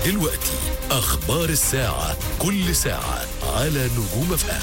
دلوقتي أخبار الساعة، كل ساعة على نجوم FM.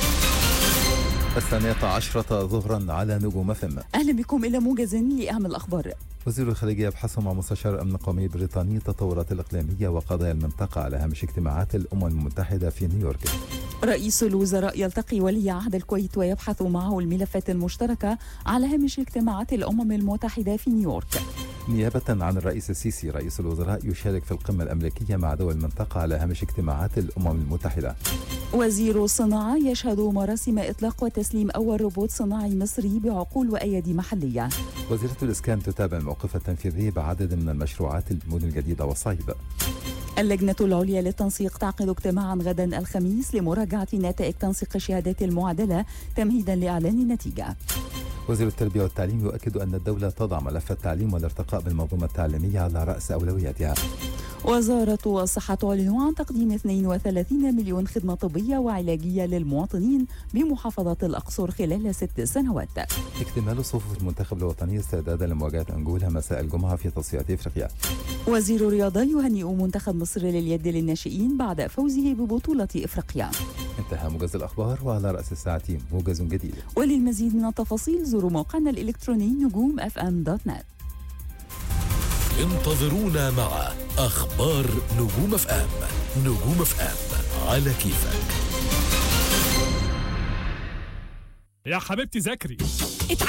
12 ظهرا على نجوم FM. أهلا بكم إلى موجز لأهم الأخبار. وزير الخارجية يبحث مع مستشار الأمن القومي البريطاني التطورات الإقليمية وقضايا المنطقة على هامش اجتماعات الأمم المتحدة في نيويورك. رئيس الوزراء يلتقي ولي عهد الكويت ويبحث معه الملفات المشتركة على هامش اجتماعات الأمم المتحدة في نيويورك. نيابة عن الرئيس السيسي، رئيس الوزراء يشارك في القمة الأمريكية مع دول المنطقة على هامش اجتماعات الأمم المتحدة. وزير الصناعة يشهد مراسم إطلاق وتسليم أول روبوت صناعي مصري بعقول وأيادي محلية. وزيرة الإسكان تتابع الموقف التنفيذي بعدد من المشروعات المدن الجديدة والصيد. اللجنة العليا للتنسيق تعقد اجتماعا غدا الخميس لمراجعة نتائج تنسيق الشهادات المعادلة تمهيدا لإعلان النتيجة. وزير التربية والتعليم يؤكد أن الدولة تضع ملف التعليم والارتقاء بالمنظومة التعليمية على رأس أولوياتها. وزارة الصحة تعلن عن تقديم 32 مليون خدمة طبية وعلاجية للمواطنين بمحافظة الأقصر خلال 6 سنوات. اكتمال صفوف المنتخب الوطني استعدادا لمواجهة أنجولا مساء الجمعة في تصفيات إفريقيا. وزير الرياضة يهنئ منتخب مصر لليد للناشئين بعد فوزه ببطولة إفريقيا. انتهى موجز الأخبار، وعلى رأس الساعة موجز جديد. وللمزيد من التفاصيل زوروا موقعنا الإلكتروني نجوم.fm.net. انتظرونا مع أخبار نجوم FM. نجوم FM على كيفك. يا حبيبتي ذاكري.